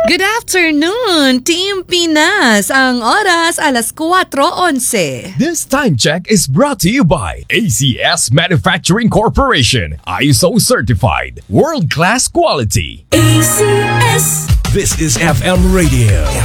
Good afternoon, Team Pinas. Ang oras, alas 4:11. This time check is brought to you by ACS Manufacturing Corporation. ISO certified. World-class quality. ACS. This is FM Radio.